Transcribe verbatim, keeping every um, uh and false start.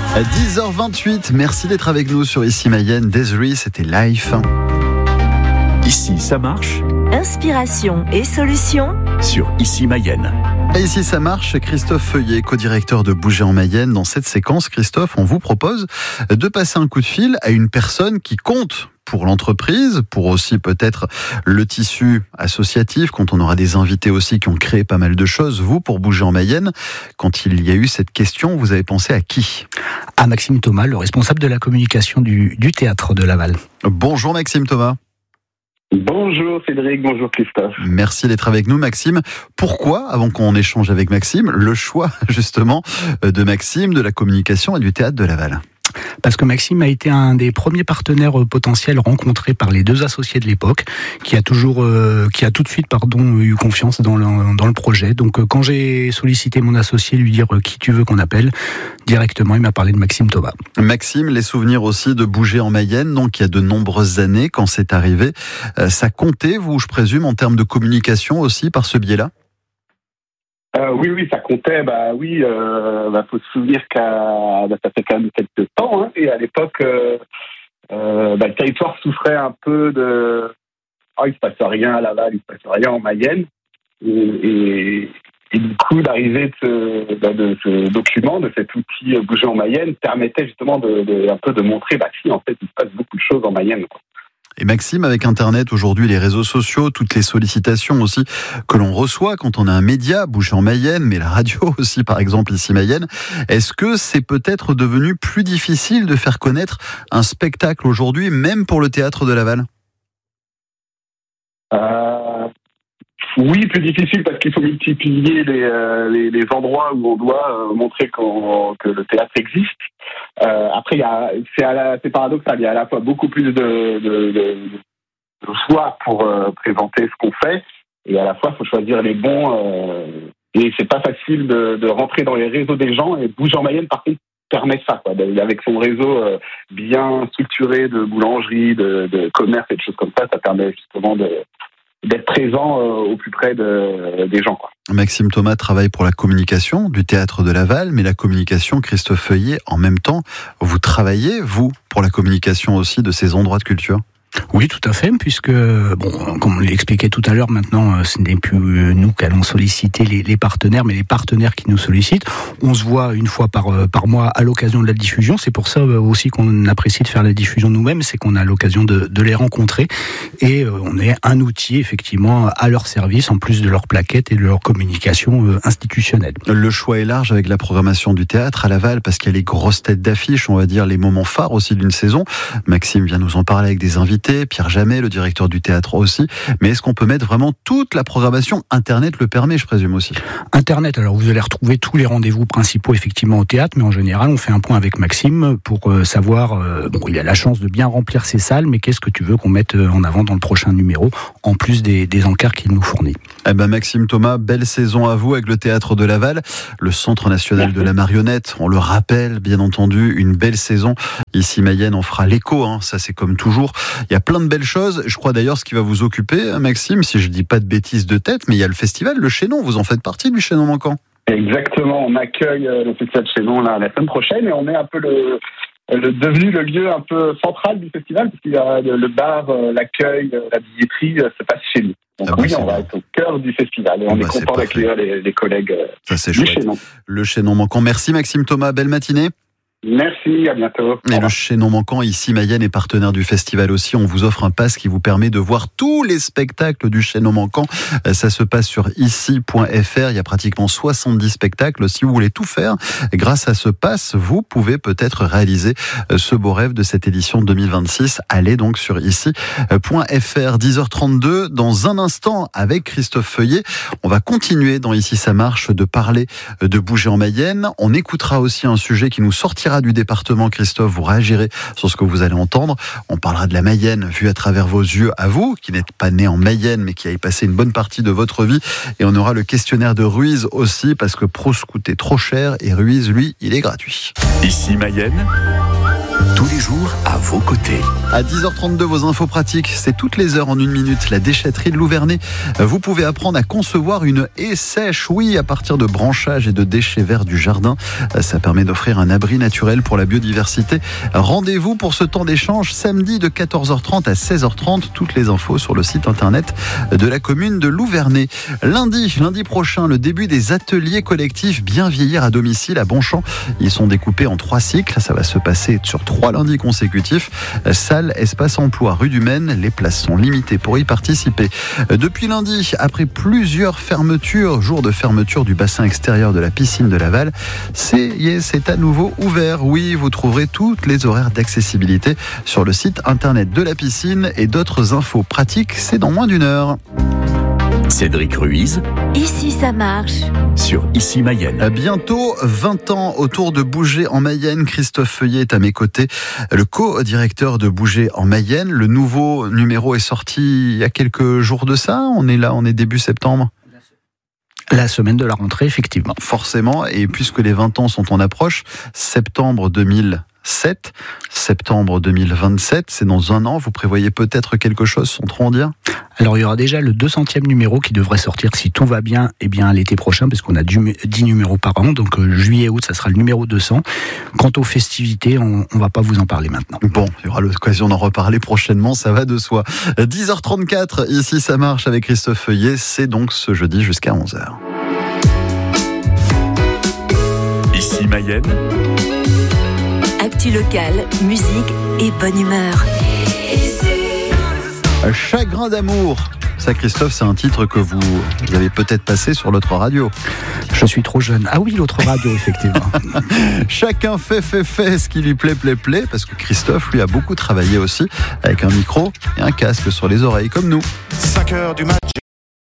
À dix heures vingt-huit, merci d'être avec nous sur Ici Mayenne. Desiree, c'était Life. Ici, ça marche. Inspiration et solutions Sur Ici Mayenne. Et ici, ça marche. Christophe Feuillet, co-directeur de Bouger en Mayenne. Dans cette séquence, Christophe, on vous propose de passer un coup de fil à une personne qui compte pour l'entreprise, pour aussi peut-être le tissu associatif, quand on aura des invités aussi qui ont créé pas mal de choses. Vous, pour Bouger en Mayenne, quand il y a eu cette question, vous avez pensé à qui ? À Maxime Thomas, le responsable de la communication du, du théâtre de Laval. Bonjour Maxime Thomas. Bonjour Cédric, bonjour Christophe. Merci d'être avec nous Maxime. Pourquoi, avant qu'on échange avec Maxime, le choix justement de Maxime, de la communication et du théâtre de Laval ? Parce que Maxime a été un des premiers partenaires potentiels rencontrés par les deux associés de l'époque, qui a toujours, euh, qui a tout de suite, pardon, eu confiance dans le, dans le projet. Donc, euh, quand j'ai sollicité mon associé lui dire euh, qui tu veux qu'on appelle, directement, il m'a parlé de Maxime Thomas. Maxime, les souvenirs aussi de Bouger en Mayenne, donc il y a de nombreuses années, quand c'est arrivé, euh, ça comptait, vous, je présume, en termes de communication aussi, par ce biais-là ? Euh, oui, oui, ça comptait. Bah oui, euh, bah, faut se souvenir qu'à bah, ça fait quand même quelques temps. Hein, et à l'époque, euh, euh, bah, le territoire souffrait un peu de. Oh, il se passe rien à Laval, il se passe rien en Mayenne. Et, et, et du coup, l'arrivée de ce, bah, de ce document, de cet outil Bouger en Mayenne, permettait justement de, de un peu de montrer, bah si, en fait, il se passe beaucoup de choses en Mayenne, quoi. Et Maxime, avec Internet, aujourd'hui, les réseaux sociaux, toutes les sollicitations aussi que l'on reçoit quand on a un média, Bouger en Mayenne, mais la radio aussi, par exemple, ici Mayenne, est-ce que c'est peut-être devenu plus difficile de faire connaître un spectacle aujourd'hui, même pour le théâtre de Laval ? euh... Oui, plus difficile parce qu'il faut multiplier les, euh, les, les endroits où on doit euh, montrer qu'on, que le théâtre existe. Euh, après, il y a, c'est, à la, c'est paradoxal, il y a à la fois beaucoup plus de, de, de, de choix pour euh, présenter ce qu'on fait, et à la fois, il faut choisir les bons. Euh, et c'est pas facile de, de rentrer dans les réseaux des gens. Et Bouger en Mayenne, par contre, permet ça, quoi, avec son réseau euh, bien structuré de boulangerie, de, de commerce et de choses comme ça, ça permet justement de d'être présent euh, au plus près de, des gens, quoi. Maxime Thomas travaille pour la communication du théâtre de Laval, mais la communication, Christophe Feuillet, en même temps, vous travaillez, vous, pour la communication aussi de ces endroits de culture ? Oui, tout à fait, puisque, bon, comme on l'expliquait tout à l'heure, maintenant, ce n'est plus nous qui allons solliciter les, les partenaires, mais les partenaires qui nous sollicitent. On se voit une fois par, par mois à l'occasion de la diffusion. C'est pour ça aussi qu'on apprécie de faire la diffusion nous-mêmes, c'est qu'on a l'occasion de, de les rencontrer. Et on est un outil, effectivement, à leur service, en plus de leur plaquette et de leur communication institutionnelle. Le choix est large avec la programmation du théâtre à Laval, parce qu'il y a les grosses têtes d'affiche, on va dire les moments phares aussi d'une saison. Maxime vient nous en parler avec des invités. Pierre Jamet, le directeur du théâtre aussi. Mais est-ce qu'on peut mettre vraiment toute la programmation ? Internet le permet, je présume aussi. Internet, alors vous allez retrouver tous les rendez-vous principaux effectivement au théâtre, mais en général, on fait un point avec Maxime pour savoir, euh, bon, il a la chance de bien remplir ses salles, mais qu'est-ce que tu veux qu'on mette en avant dans le prochain numéro, en plus des, des encarts qu'il nous fournit. Eh ben Maxime Thomas, belle saison à vous avec le théâtre de Laval, le Centre national de la marionnette, on le rappelle, bien entendu, une belle saison. Ici Mayenne, on fera l'écho, hein, ça c'est comme toujours. Il y a plein de belles choses. Je crois d'ailleurs ce qui va vous occuper, Maxime, si je dis pas de bêtises de tête, mais il y a le festival, le Chaînon. Vous en faites partie du Chaînon manquant. Exactement. On accueille le festival de Chaînon là, la semaine prochaine et on est un peu le, le devenu le lieu un peu central du festival parce qu'il y a le bar, l'accueil, la billetterie se passe chez nous. Donc ah bah oui, on va être au cœur du festival et on bah est content d'accueillir les, les collègues ça, c'est du chouette. Chaînon. Le Chaînon manquant. Merci Maxime Thomas. Belle matinée. Merci, à bientôt. Et le Chaînon manquant, ici Mayenne, est partenaire du festival aussi. On vous offre un pass qui vous permet de voir tous les spectacles du Chaînon manquant. Ça se passe sur ici point f r. Il y a pratiquement soixante-dix spectacles. Si vous voulez tout faire, grâce à ce pass, vous pouvez peut-être réaliser ce beau rêve de cette édition deux mille vingt-six. Allez donc sur ici point f r. dix heures trente-deux. Dans un instant, avec Christophe Feuillet, on va continuer dans Ici ça marche de parler de Bouger en Mayenne. On écoutera aussi un sujet qui nous sortira du département. Christophe, vous réagirez sur ce que vous allez entendre. On parlera de la Mayenne vue à travers vos yeux à vous, qui n'êtes pas né en Mayenne, mais qui avez passé une bonne partie de votre vie. Et on aura le questionnaire de Ruiz aussi, parce que Proust coûtait trop cher et Ruiz, lui, il est gratuit. Ici Mayenne, Tous les jours, à vos côtés. À dix heures trente-deux, vos infos pratiques, c'est toutes les heures en une minute. La déchetterie de Louvernay. Vous pouvez apprendre à concevoir une haie sèche, oui, à partir de branchages et de déchets verts du jardin. Ça permet d'offrir un abri naturel pour la biodiversité. Rendez-vous pour ce temps d'échange samedi de quatorze heures trente à seize heures trente. Toutes les infos sur le site internet de la commune de Louvernay. Lundi, lundi prochain, le début des ateliers collectifs Bien vieillir à domicile à Bonchamp. Ils sont découpés en trois cycles. Ça va se passer sur trois lundis consécutifs. Salle, espace emploi, rue du Maine. Les places sont limitées pour y participer. Depuis lundi, après plusieurs fermetures, jour de fermeture du bassin extérieur de la piscine de Laval, c'est, yes, c'est à nouveau ouvert. Oui, vous trouverez toutes les horaires d'accessibilité sur le site internet de la piscine et d'autres infos pratiques. C'est dans moins d'une heure. Cédric Ruiz, Ici ça marche. sur Ici Mayenne. À bientôt vingt ans autour de Bouger en Mayenne. Christophe Feuillet est à mes côtés, le co-directeur de Bouger en Mayenne. Le nouveau numéro est sorti il y a quelques jours de ça. On est là, on est début septembre. La semaine de la rentrée, effectivement. Forcément, et puisque les vingt ans sont en approche, septembre deux mille sept, septembre deux mille vingt-sept, c'est dans un an. Vous prévoyez peut-être quelque chose, sans trop en dire ? Alors il y aura déjà le deux centième numéro qui devrait sortir, si tout va bien, eh bien l'été prochain, parce qu'on a dix numéros par an, donc euh, juillet-août, ça sera le numéro deux cents. Quant aux festivités, on ne va pas vous en parler maintenant. Bon, il y aura l'occasion d'en reparler prochainement, ça va de soi. dix heures trente-quatre, ici ça marche avec Christophe Feuillet, c'est donc ce jeudi jusqu'à onze heures. Ici Mayenne, Actu locale, musique et bonne humeur. Chagrin d'amour. Ça, Christophe, c'est un titre que vous avez peut-être passé sur l'autre radio. Je suis trop jeune. Ah oui, l'autre radio, effectivement. Chacun fait, fait, fait ce qui lui plaît, plaît, plaît, parce que Christophe, lui, a beaucoup travaillé aussi, avec un micro et un casque sur les oreilles, comme nous. cinq heures du match.